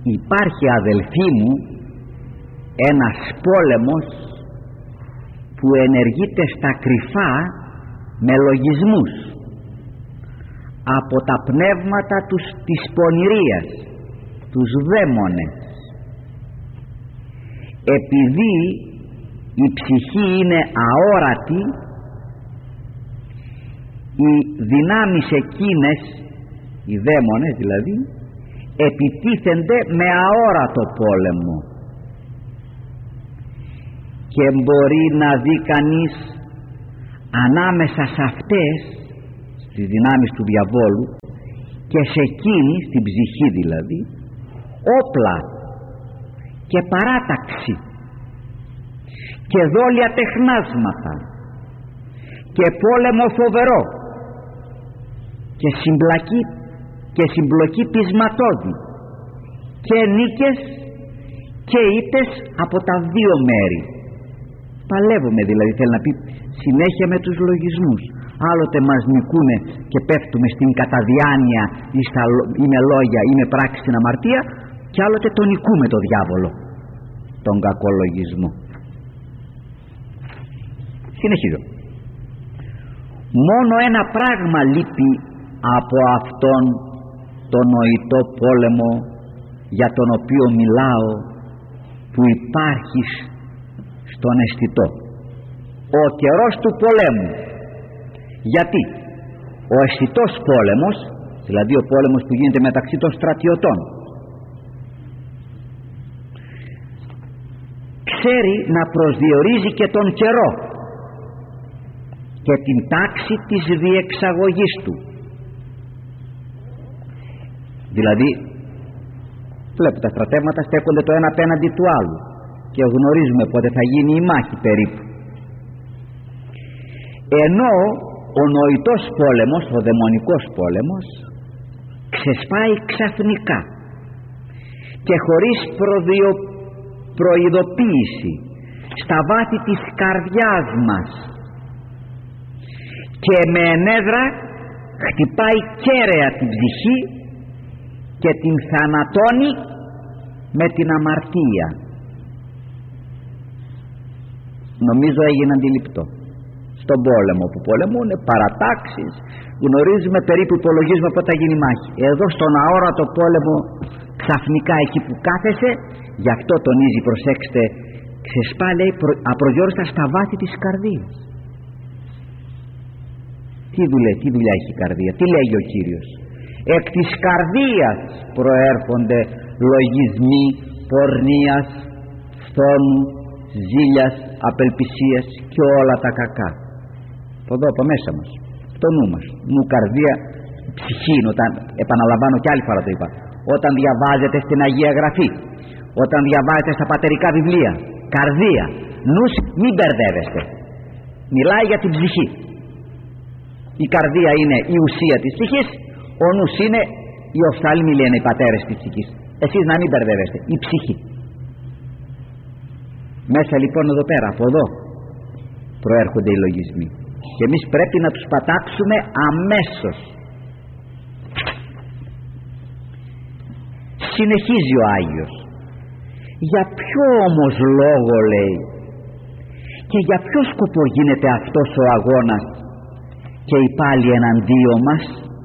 υπάρχει, αδελφοί μου, ένας πόλεμος που ενεργείται στα κρυφά με λογισμούς από τα πνεύματα της πονηρίας, τους δαίμονες. Επειδή η ψυχή είναι αόρατη, οι δυνάμεις εκείνες, οι δαίμονες δηλαδή, επιτίθενται με αόρατο πόλεμο, και μπορεί να δει κανείς ανάμεσα σε αυτές, στις δυνάμεις του διαβόλου, και σε εκείνη, στην ψυχή δηλαδή, όπλα και παράταξη και δόλια τεχνάσματα και πόλεμο φοβερό και συμπλοκή πεισματώδη και νίκες και ήττες από τα δύο μέρη. Παλεύουμε δηλαδή, θέλει να πει, συνέχεια με τους λογισμούς. Άλλοτε μας νικούνε και πέφτουμε στην καταδιάνοια ή με λόγια ή με πράξη στην αμαρτία, και άλλοτε τον νικούμε το διάβολο, τον κακολογισμό. Συνεχίζω. Μόνο ένα πράγμα λείπει από αυτόν τον νοητό πόλεμο για τον οποίο μιλάω, που υπάρχει στον αισθητό: ο καιρός του πολέμου. Γιατί ο αισθητός πόλεμος, δηλαδή ο πόλεμος που γίνεται μεταξύ των στρατιωτών, ξέρει να προσδιορίζει και τον καιρό και την τάξη της διεξαγωγής του. Δηλαδή βλέπετε, τα στρατεύματα στέκονται το ένα απέναντι του άλλου και γνωρίζουμε πότε θα γίνει η μάχη περίπου. Ενώ ο νοητός πόλεμος, ο δαιμονικός πόλεμος, ξεσπάει ξαφνικά και χωρίς προειδοποίηση στα βάθη της καρδιάς μας, και με ενέδρα χτυπάει κέραια την ψυχή και την θανατώνει με την αμαρτία. Νομίζω έγινε αντιληπτό. Στον πόλεμο που πολεμούν παρατάξεις, γνωρίζουμε περίπου, υπολογίζουμε πότε θα γίνει μάχη. Εδώ στον αόρατο πόλεμο, ξαφνικά εκεί που κάθεσε, γι' αυτό τονίζει, προσέξτε, ξεσπά, λέει, απρογιώριστα στα βάθη της καρδίας. Τι δουλειά έχει η καρδία, τι λέγει ο Κύριος? Εκ της καρδίας προέρχονται λογισμοί πορνείας, φθόνου, ζήλιας, απελπισίας και όλα τα κακά. Εδώ από μέσα μας, το νου μας, νου, καρδία, ψυχή. Όταν, επαναλαμβάνω κι άλλη φορά το είπα, όταν διαβάζετε στην Αγία Γραφή, όταν διαβάζετε στα πατερικά βιβλία, καρδία, νους, μην μπερδεύεστε. Μιλάει για την ψυχή. Η καρδία είναι η ουσία της ψυχής, ο νους είναι οι οφθάλμοι, λένε οι πατέρες της ψυχής. Εσείς να μην μπερδεύεστε, η ψυχή. Μέσα λοιπόν εδώ πέρα, από εδώ προέρχονται οι λογισμοί, και εμείς πρέπει να τους πατάξουμε αμέσως. Συνεχίζει ο Άγιος: για ποιο όμως λόγο, λέει, και για ποιο σκοπό γίνεται αυτός ο αγώνας και οι πάλι εναντίον μας?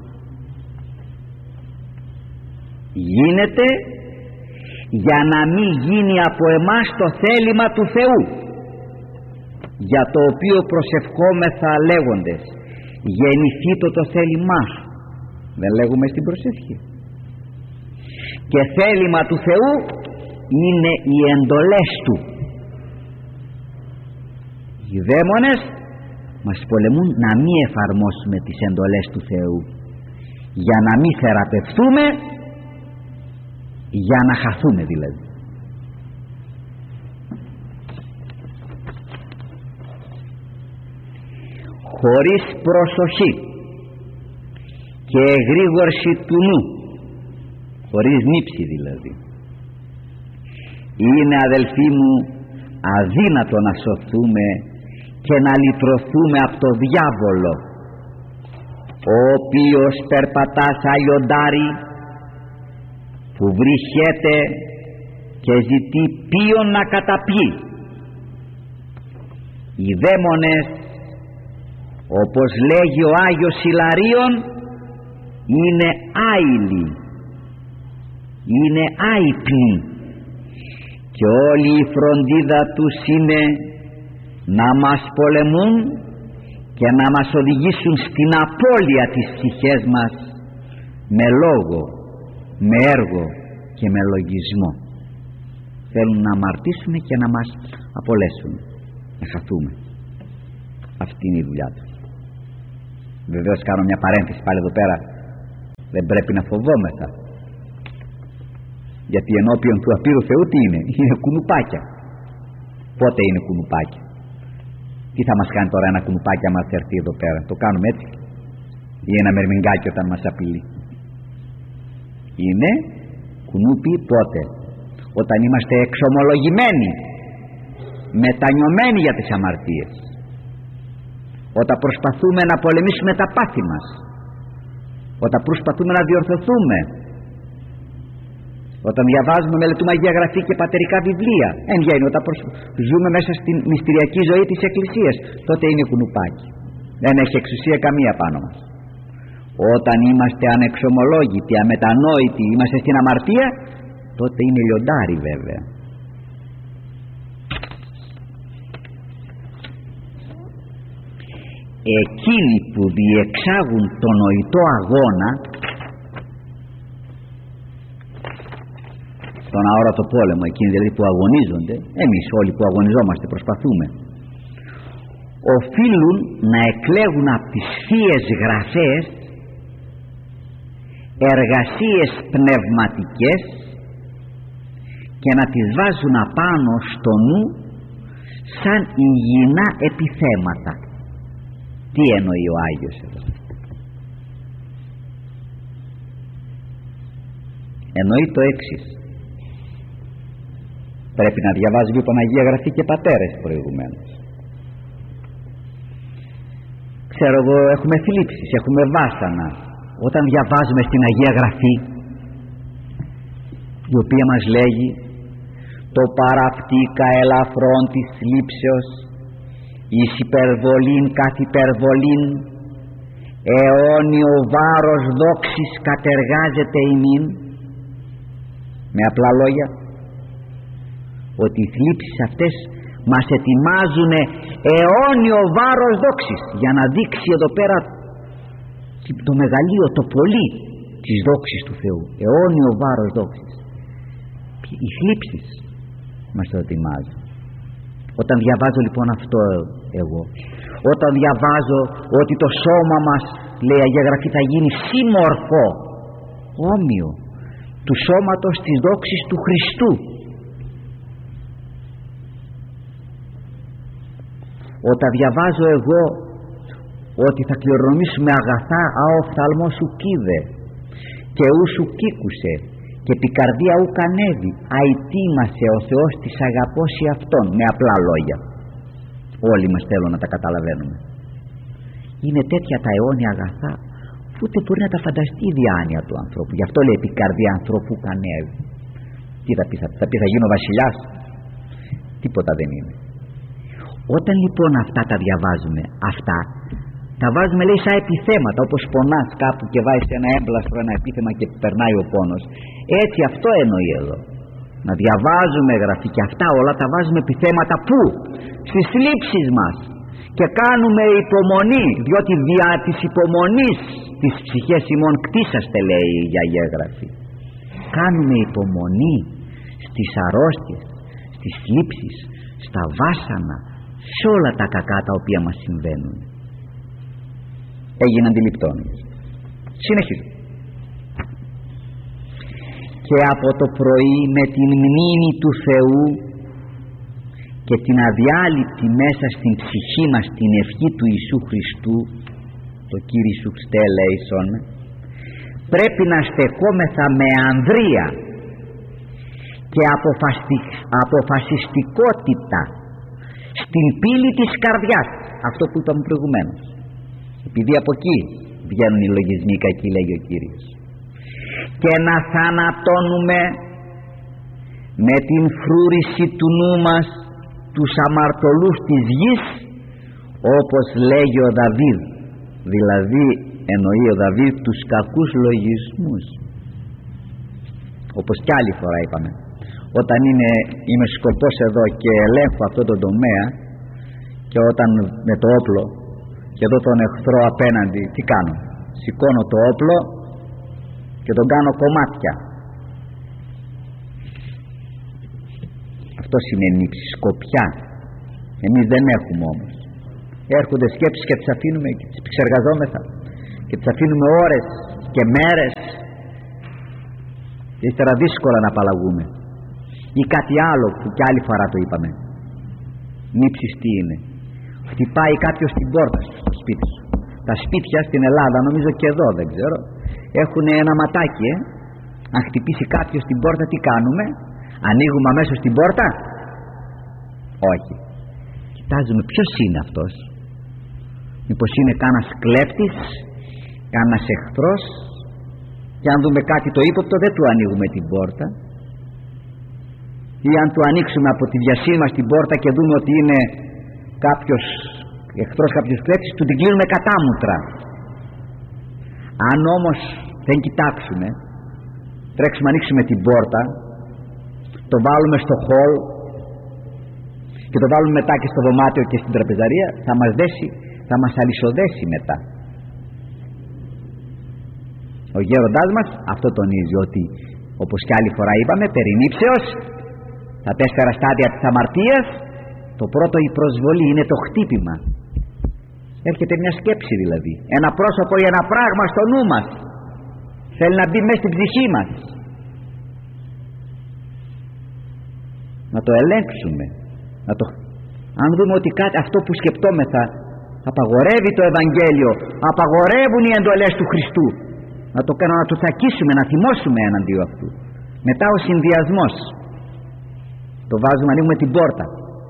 Γίνεται για να μην γίνει από εμάς το θέλημα του Θεού, για το οποίο προσευχόμεθα λέγοντες: γεννηθήτω το θέλημά σου. Δεν λέγουμε στην προσευχή? Και θέλημα του Θεού είναι οι εντολές του. Οι δαίμονες μας πολεμούν να μην εφαρμόσουμε τις εντολές του Θεού, για να μην θεραπευτούμε, για να χαθούμε δηλαδή. Χωρίς προσοχή και εγρήγορση του νου, χωρίς νύψη δηλαδή, είναι, αδελφοί μου, αδύνατο να σωθούμε και να λυτρωθούμε από το διάβολο, ο οποίος περπατά σαν λιοντάρι που βρίσκεται και ζητεί ποιον να καταπιεί. Οι δαίμονες, όπως λέγει ο Άγιος Ιλαρίων, είναι άειλοι, είναι άυπνοι, και όλη η φροντίδα τους είναι να μας πολεμούν και να μας οδηγήσουν στην απώλεια της ψυχής μας με λόγο, με έργο και με λογισμό. Θέλουν να αμαρτήσουμε και να μας απολέσουν, να χαθούμε. Αυτή είναι η δουλειά τους. Βεβαίως κάνω μια παρένθεση πάλι εδώ πέρα, δεν πρέπει να φοβόμεθα, γιατί ενώπιον του απείρου Θεού τι είναι? Είναι κουνουπάκια. Πότε είναι κουνουπάκια? Τι θα μας κάνει τώρα ένα κουνουπάκι άμα έρθει εδώ πέρα? Το κάνουμε έτσι? Ή ένα μερμηγκάκι όταν μας απειλεί? Είναι κουνούπι πότε? Όταν είμαστε εξομολογημένοι, μετανιωμένοι για τις αμαρτίες, όταν προσπαθούμε να πολεμήσουμε τα πάθη μας, όταν προσπαθούμε να διορθωθούμε, όταν διαβάζουμε, μελετούμε Αγία Γραφή και πατερικά βιβλία, εν γέννη, όταν ζούμε μέσα στην μυστηριακή ζωή της Εκκλησίας, τότε είναι κουνουπάκι, δεν έχει εξουσία καμία πάνω μας. Όταν είμαστε ανεξομολόγητοι, αμετανόητοι, είμαστε στην αμαρτία, τότε είναι λιοντάρι βέβαια. Εκείνοι που διεξάγουν τον νοητό αγώνα, τον αόρατο πόλεμο, εκείνοι δηλαδή που αγωνίζονται, εμείς όλοι που αγωνιζόμαστε προσπαθούμε, οφείλουν να εκλέγουν από τις Θείες Γραφές εργασίες πνευματικές και να τις βάζουν απάνω στο νου σαν υγιεινά επιθέματα. Τι εννοεί ο Άγιος εδώ? Εννοεί το εξής: πρέπει να διαβάζει λοιπόν Αγία Γραφή και πατέρες προηγουμένως. Ξέρω εγώ, έχουμε θλίψεις, έχουμε βάσανα. Όταν διαβάζουμε στην Αγία Γραφή, η οποία μας λέγει το παραπτήκα ελαφρών της θλίψεως, εις υπερβολήν καθ' υπερβολήν, αιώνιο βάρος δόξης κατεργάζεται ημίν. Με απλά λόγια, ότι οι θλίψεις αυτές μας ετοιμάζουν αιώνιο βάρος δόξης, για να δείξει εδώ πέρα το μεγαλείο, το πολύ της δόξης του Θεού. Αιώνιο βάρος δόξης. Οι θλίψεις μας το ετοιμάζουν. Όταν διαβάζω λοιπόν αυτό εγώ, όταν διαβάζω ότι το σώμα μας, λέει η Αγία Γραφή, θα γίνει σύμμορφο, όμοιο του σώματος της δόξης του Χριστού, όταν διαβάζω εγώ ότι θα κληρονομήσουμε αγαθά, α ο οφθαλμός σου κοίδε και ου σου κήκουσε και πικαρδία ου κανέβη, αητήμασε ο Θεός της αγαπώσει αυτόν. Με απλά λόγια, όλοι μας θέλω να τα καταλαβαίνουμε. Είναι τέτοια τα αιώνια αγαθά, ούτε μπορεί να τα φανταστεί η διάνοια του ανθρώπου. Γι' αυτό λέει πικαρδία ανθρώπου κανέβη. Τι θα πει, θα πει θα γίνω βασιλιάς? Τίποτα δεν είναι. Όταν λοιπόν αυτά τα διαβάζουμε, αυτά τα βάζουμε, λέει, σαν επιθέματα, όπως πονάς κάπου και βάζεις ένα έμπλαστρο, ένα επίθεμα και περνάει ο πόνος. Έτσι αυτό εννοεί εδώ. Να διαβάζουμε Γραφή και αυτά όλα τα βάζουμε επιθέματα πού? Στις θλίψεις μας. Και κάνουμε υπομονή, διότι δια της υπομονής τις ψυχές ημών κτίσαστε, λέει η Αγία Γραφή. Κάνουμε υπομονή στις αρρώστιες, στις θλίψεις, στα βάσανα, σε όλα τα κακά τα οποία μας συμβαίνουν. Έγινε αντιληπτόν. Συνεχίζω. Και από το πρωί με την μνήμη του Θεού και την αδιάλειπτη μέσα στην ψυχή μας την ευχή του Ιησού Χριστού, το Κύριε Ιησού Χριστέ ελέησον, πρέπει να στεκόμεθα με ανδρεία και αποφασιστικότητα στην πύλη της καρδιάς. Αυτό που είπαμε προηγουμένως, επειδή από εκεί βγαίνουν οι λογισμοί κακοί, λέγει ο Κύριος. και να θανατώνουμε με την φρούρηση του νου μας τους αμαρτωλούς της γης, όπως λέγει ο Δαβίδ, δηλαδή εννοεί ο Δαβίδ τους κακούς λογισμούς. Όπως κι άλλη φορά είπαμε, όταν είμαι σκοπός εδώ και ελέγχω αυτό το τομέα, και όταν με το όπλο και εδώ τον εχθρό απέναντι, τι κάνω? Σηκώνω το όπλο και τον κάνω κομμάτια. Αυτό σημαίνει σκοπιά. Εμείς δεν έχουμε όμως. Έρχονται σκέψεις και τις αφήνουμε και τις επεξεργαζόμεθα και τις αφήνουμε ώρες και μέρες και ύστερα δύσκολα να απαλλαγούμε. Ή κάτι άλλο που κι άλλη φορά το είπαμε, νύψεις τι είναι? Χτυπάει κάποιος την πόρτα σου στο σπίτι σου. Τα σπίτια στην Ελλάδα, νομίζω και εδώ δεν ξέρω, έχουν ένα ματάκι. Αν χτυπήσει κάποιος την πόρτα, τι κάνουμε? Ανοίγουμε αμέσως την πόρτα? Όχι. Κοιτάζουμε ποιος είναι αυτός. Μήπως είναι κάνας κλέφτης, κάνας εχθρός? Και αν δούμε κάτι το ύποπτο, δεν του ανοίγουμε την πόρτα. Ή αν του ανοίξουμε από τη διασύνη μας την πόρτα και δούμε ότι είναι κάποιος εχθρός, κάποιος κλέφτης, του την κλείνουμε κατάμουτρα. Αν όμως δεν κοιτάξουμε, τρέξουμε, ανοίξουμε την πόρτα, το βάλουμε στο χολ και το βάλουμε μετά και στο δωμάτιο και στην τραπεζαρία, θα μας δέσει, θα μας αλυσοδέσει μετά. Ο γέροντάς μας αυτό τονίζει, ότι όπως κι άλλη φορά είπαμε, περί νύψεως, τα 4 στάδια της αμαρτίας, το πρώτο η προσβολή είναι το χτύπημα. Έρχεται μια σκέψη, δηλαδή ένα πρόσωπο ή ένα πράγμα στο νου μας, θέλει να μπει μέσα στην ψυχή μας. Να το ελέγξουμε, αν δούμε ότι κάτι, αυτό που σκεπτόμεθα απαγορεύει το Ευαγγέλιο, απαγορεύουν οι εντολές του Χριστού, να το τσακίσουμε, να θυμώσουμε εναντίον αυτού. Μετά ο συνδυασμός, το βάζουμε, ανοίγουμε την πόρτα.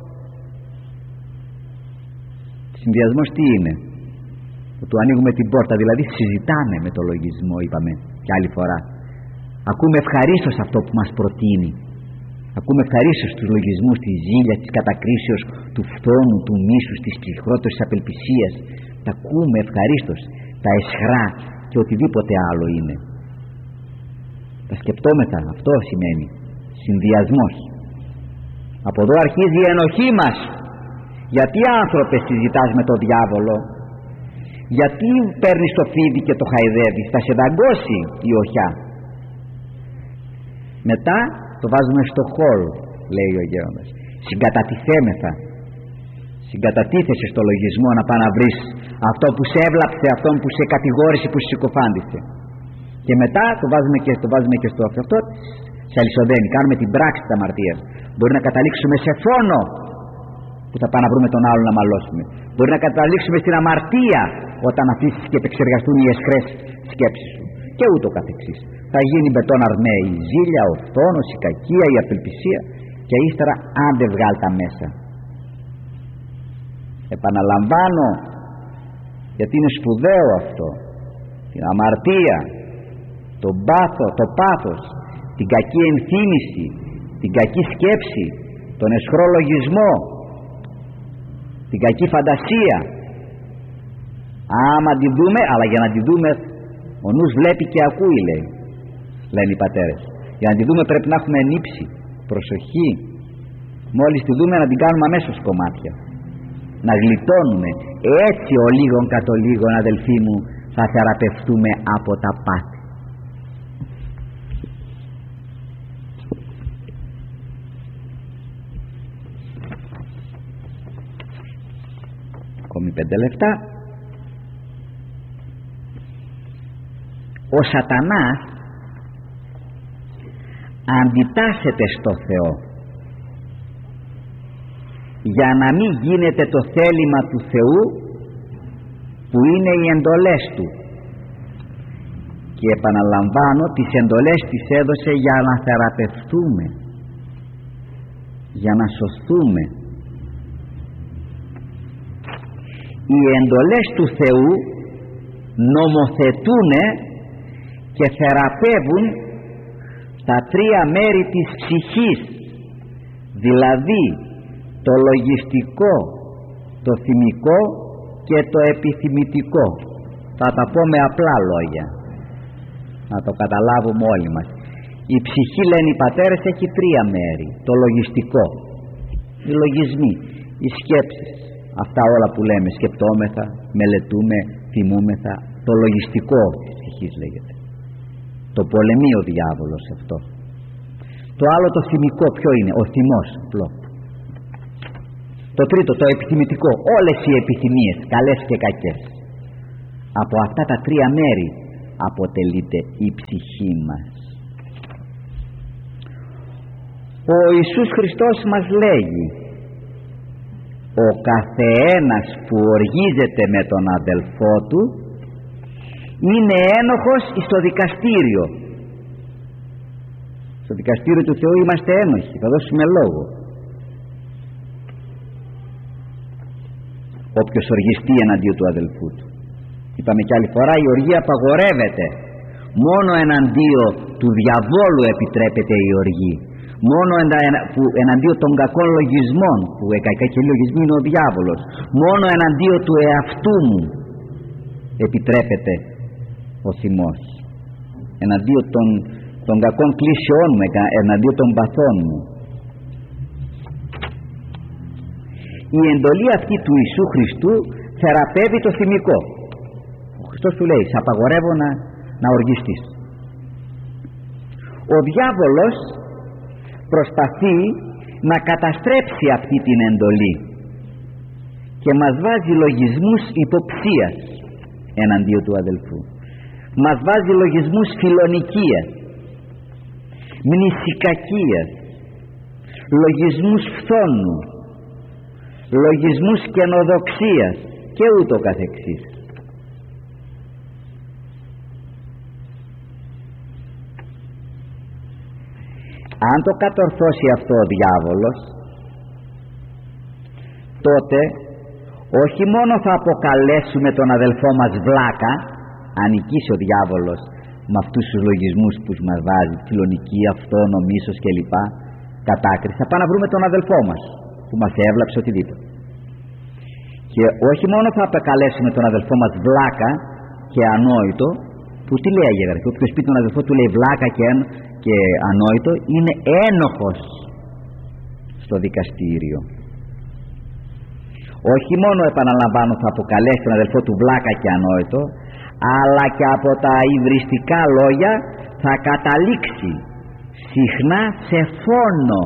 Συνδυασμός τι είναι? Του ανοίγουμε την πόρτα, δηλαδή συζητάμε με το λογισμό, είπαμε και άλλη φορά. Ακούμε ευχαρίστως αυτό που μας προτείνει. Ακούμε ευχαρίστως τους λογισμούς της ζήλιας, της κατακρίσεως, του φθόνου, του μίσους, της ψυχρότητας, της απελπισίας. Τα ακούμε ευχαρίστως, τα αισχρά και οτιδήποτε άλλο είναι. Τα σκεπτόμεθα, αυτό σημαίνει συνδυασμός. Από εδώ αρχίζει η ενοχή μας. Γιατί άνθρωπε συζητάς με τον διάβολο? Γιατί παίρνεις το φίδι και το χαϊδεύεις? Θα σε δαγκώσει η οχιά. Μετά το βάζουμε στο χολ, λέει ο γέροντας. Συγκατατιθέμεθα. Συγκατατίθεσαι στο λογισμό να πάει να βρεις αυτό που σε έβλαψε, αυτόν που σε κατηγόρησε, που σε συκοφάντησε. Και μετά το βάζουμε και στο αυτό, σε αλυσοδένει. Κάνουμε την πράξη της αμαρτίας. Μπορεί να καταλήξουμε σε φόνο, που θα πάμε να βρούμε τον άλλον να μαλώσουμε. Μπορεί να καταλήξουμε στην αμαρτία, όταν αφήσεις και επεξεργαστούν οι αισχρές σκέψεις σου. Και ούτω καθεξής. Θα γίνει μπετόν αρμέ η ζήλια, ο φθόνος, η κακία, η απελπισία, και ύστερα άντε βγάλ τα μέσα. Επαναλαμβάνω, γιατί είναι σπουδαίο αυτό, την αμαρτία, το πάθος, την κακή ενθύμηση, την κακή σκέψη, τον αισχρό λογισμό, την κακή φαντασία. Άμα τη δούμε, αλλά για να τη δούμε, ο νους βλέπει και ακούει, λένε οι πατέρες. Για να τη δούμε πρέπει να έχουμε νύψη, προσοχή. Μόλις τη δούμε να την κάνουμε αμέσως κομμάτια, να γλιτώνουμε. Έτσι ο λίγον κατ' ο λίγον, αδελφοί μου, θα θεραπευτούμε από τα πάθη. Ακόμη 5 λεπτά. Ο σατανάς αντιτάσσεται στο Θεό για να μην γίνεται το θέλημα του Θεού, που είναι οι εντολές του. Και επαναλαμβάνω, τις εντολές τις έδωσε για να θεραπευτούμε, για να σωθούμε. Οι εντολές του Θεού νομοθετούνε και θεραπεύουν τα τρία μέρη της ψυχής, δηλαδή το λογιστικό, το θυμικό και το επιθυμητικό. Θα τα πω με απλά λόγια, να το καταλάβουμε όλοι μας. Η ψυχή, λένε οι πατέρες, έχει τρία μέρη. Το λογιστικό, οι λογισμοί, οι σκέψεις, αυτά όλα που λέμε, σκεπτόμεθα, μελετούμε, θυμούμεθα. Το λογιστικό της ψυχής λέγεται. Το πολεμεί ο διάβολος αυτό. Το άλλο, το θυμικό, ποιο είναι? Ο θυμός, απλό. Το τρίτο, το επιθυμητικό, όλες οι επιθυμίες, καλές και κακές. Από αυτά τα τρία μέρη αποτελείται η ψυχή μας. Ο Ιησούς Χριστός μας λέγει: ο καθεένας που οργίζεται με τον αδελφό του είναι ένοχος στο δικαστήριο. Στο δικαστήριο του Θεού είμαστε ένοχοι, θα δώσουμε λόγο. Όποιος οργιστεί εναντίον του αδελφού του. Είπαμε κι άλλη φορά, η οργή απαγορεύεται. Μόνο εναντίον του διαβόλου επιτρέπεται η οργή. Μόνο εναντίον των κακών λογισμών, που οι κακοί λογισμοί είναι ο διάβολος. Μόνο εναντίον του εαυτού μου επιτρέπεται ο θυμός. Εναντίον των κακών κλήσεών μου, εναντίον των παθών μου. Η εντολή αυτή του Ιησού Χριστού θεραπεύει το θυμικό. Ο Χριστός του λέει: σ' απαγορεύω να οργιστείς. Ο διάβολος προσπαθεί να καταστρέψει αυτή την εντολή και μας βάζει λογισμούς υποψίας εναντίον του αδελφού. Μας βάζει λογισμούς φιλονικίας, μνησικακίας, λογισμούς φθόνου, λογισμούς καινοδοξίας και ούτω καθεξής. Αν το κατορθώσει αυτό ο διάβολος, τότε όχι μόνο θα αποκαλέσουμε τον αδελφό μας βλάκα, αν νικήσει ο διάβολος με αυτούς τους λογισμούς που μας βάζει, φιλονικία, φθόνο, μίσος κλπ, κατάκριση, θα πάμε να βρούμε τον αδελφό μας που μας έβλαψε οτιδήποτε. Και όχι μόνο θα αποκαλέσουμε τον αδελφό μας βλάκα και ανόητο, που τι λέει η αδελφή? Όποιος πει τον αδελφό του λέει βλάκα και ανόητο, είναι ένοχος στο δικαστήριο. Όχι μόνο, επαναλαμβάνω, θα αποκαλέσει τον αδελφό του βλάκα και ανόητο, αλλά και από τα υβριστικά λόγια θα καταλήξει συχνά σε φόνο.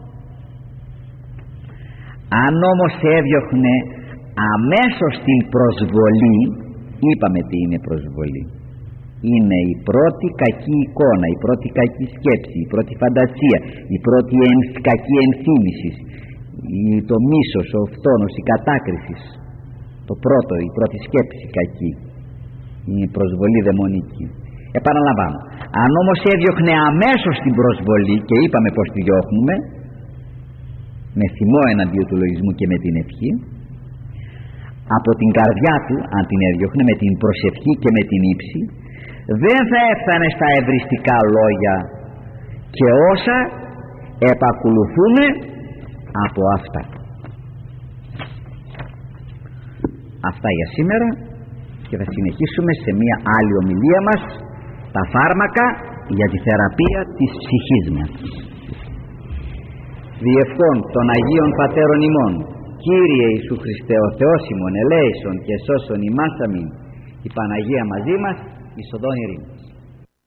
Αν όμως έδιωχνε αμέσως την προσβολή, είπαμε τι είναι προσβολή. Είναι η πρώτη κακή εικόνα, η πρώτη κακή σκέψη, η πρώτη φαντασία, η πρώτη κακή ενθύμηση, το μίσος, ο φθόνος, η κατάκριση. Το πρώτο, η πρώτη σκέψη κακή, η προσβολή δαιμονική. Επαναλαμβάνω, αν όμως έδιωχνε αμέσως την προσβολή, και είπαμε πως τη διώχνουμε, με θυμό εναντίον του λογισμού και με την ευχή, από την καρδιά του, αν την έδιωχνε με την προσευχή και με την ύψη, δεν θα έφτανε στα ευριστικά λόγια και όσα επακολουθούν από αυτά. Αυτά για σήμερα, και θα συνεχίσουμε σε μια άλλη ομιλία μας τα φάρμακα για τη θεραπεία της ψυχής μας. Διευχών των Αγίων Πατέρων ημών, Κύριε Ιησού Χριστέ, ο Θεός ημών ελέησον και σώσον ημάς αμήν. Η Παναγία μαζί μας, εις οδόν ειρήνη.